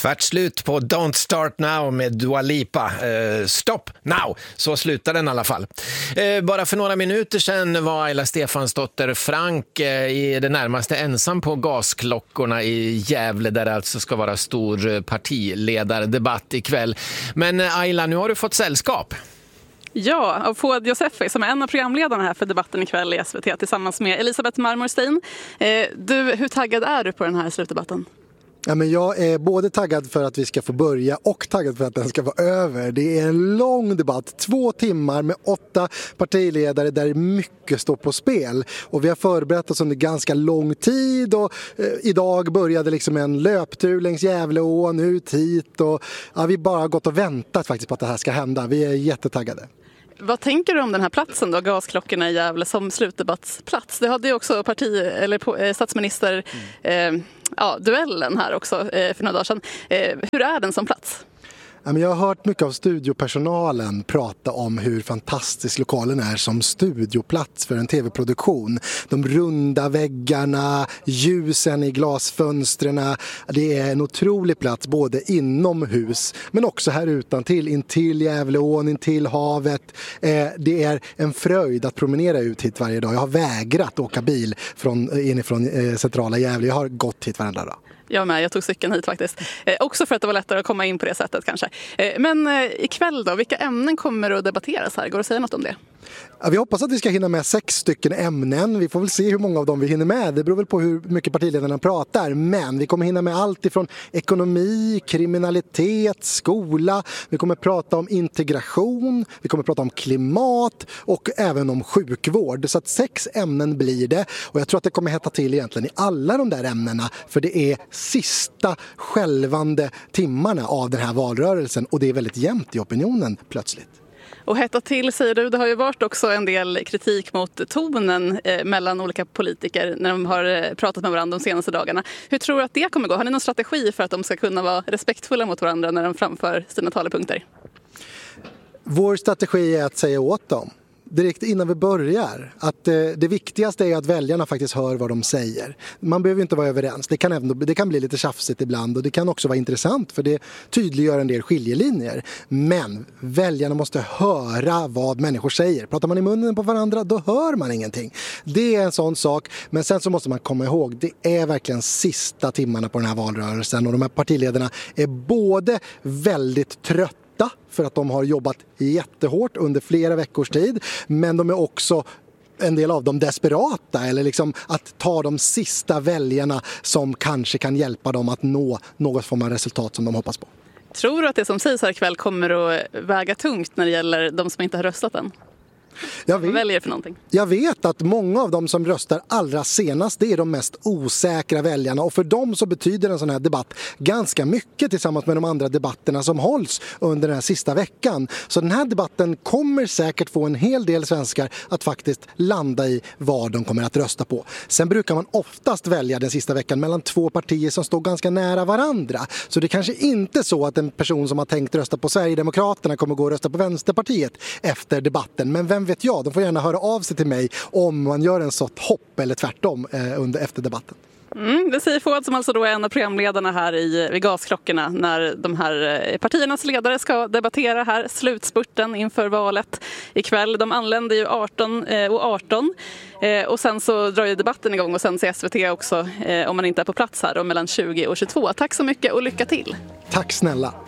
Tvärt slut på Don't Start Now med Dua Lipa. Stop now, så slutar den i alla fall. Bara för några minuter sedan var Ayla Stefansdotter Frank i det närmaste ensam på gasklockorna i Gävle, där det alltså ska vara stor partiledardebatt ikväll. Men Ayla, nu har du fått sällskap. Ja, av Fouad Yousefi som är en av programledarna här för debatten ikväll i SVT tillsammans med Elisabeth Marmorstein. Hur taggad är du på den här slutdebatten? Ja, men jag är både taggad för att vi ska få börja och taggad för att den ska vara över. Det är en lång debatt, 2 timmar med 8 partiledare där mycket står på spel. Och vi har förberett oss under ganska lång tid och idag började liksom en löptur längs Gävleån ut hit. Och, ja, vi bara har gått och väntat faktiskt på att det här ska hända. Vi är jättetaggade. Vad tänker du om den här platsen då, gasklockorna i Gävle som slutdebattsplats? Det hade ju också statsminister duellen här också för några dagar sedan. Hur är den som plats? Jag har hört mycket av studiopersonalen prata om hur fantastisk lokalen är som studioplats för en tv-produktion. De runda väggarna, ljusen i glasfönstren. Det är en otrolig plats både inomhus men också här utantill, intill Gävleån, intill havet. Det är en fröjd att promenera ut hit varje dag. Jag har vägrat åka bil inifrån centrala Gävle. Jag har gått hit varenda dag. Jag tog cykeln hit faktiskt. Också för att det var lättare att komma in på det sättet kanske. Men ikväll då, vilka ämnen kommer att debatteras här? Går det att säga något om det? Ja, vi hoppas att vi ska hinna med 6 stycken ämnen. Vi får väl se hur många av dem vi hinner med. Det beror väl på hur mycket partiledarna pratar. Men vi kommer hinna med allt ifrån ekonomi, kriminalitet, skola. Vi kommer prata om integration. Vi kommer prata om klimat och även om sjukvård. Så att 6 ämnen blir det. Och jag tror att det kommer hetta till egentligen i alla de där ämnena. För det är sista skälvande timmarna av den här valrörelsen. Och det är väldigt jämnt i opinionen plötsligt. Och hetta till, säger du, det har ju varit också en del kritik mot tonen mellan olika politiker när de har pratat med varandra de senaste dagarna. Hur tror du att det kommer gå? Har ni någon strategi för att de ska kunna vara respektfulla mot varandra när de framför sina talepunkter? Vår strategi är att säga åt dem direkt innan vi börjar att det viktigaste är att väljarna faktiskt hör vad de säger. Man behöver inte vara överens. Det kan bli lite tjafsigt ibland och det kan också vara intressant för det tydliggör en del skiljelinjer. Men väljarna måste höra vad människor säger. Pratar man i munnen på varandra, då hör man ingenting. Det är en sån sak. Men sen så måste man komma ihåg, det är verkligen sista timmarna på den här valrörelsen och de här partiledarna är både väldigt trötta för att de har jobbat jättehårt under flera veckors tid, men de är också en del av dem desperata eller liksom att ta de sista väljarna som kanske kan hjälpa dem att nå något form av resultat som de hoppas på. Tror du att det som sägs här ikväll kommer att väga tungt när det gäller de som inte har röstat än? Jag vet att många av dem som röstar allra senast, det är de mest osäkra väljarna och för dem så betyder en sån här debatt ganska mycket tillsammans med de andra debatterna som hålls under den här sista veckan. Så den här debatten kommer säkert få en hel del svenskar att faktiskt landa i vad de kommer att rösta på. Sen brukar man oftast välja den sista veckan mellan 2 partier som står ganska nära varandra. Så det kanske inte är så att en person som har tänkt rösta på Sverigedemokraterna kommer gå och rösta på Vänsterpartiet efter debatten. Men vem vet jag, de får gärna höra av sig till mig om man gör en sånt hopp eller tvärtom efter debatten. Det säger Fouad som alltså då är en av programledarna här vid gasklockorna när de här partiernas ledare ska debattera här slutspurten inför valet ikväll. De anländer ju 18 och sen så drar ju debatten igång och sen ser SVT också om man inte är på plats här mellan 20 och 22. Tack så mycket och lycka till. Tack snälla.